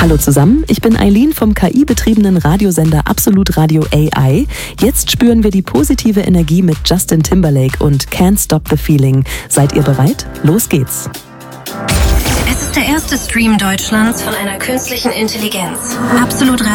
Hallo zusammen, ich bin Eileen vom KI-betriebenen Radiosender Absolut Radio AI. Jetzt spüren wir die positive Energie mit Justin Timberlake und Can't Stop the Feeling. Seid ihr bereit? Los geht's! Es ist der erste Stream Deutschlands von einer künstlichen Intelligenz. Absolut Radio.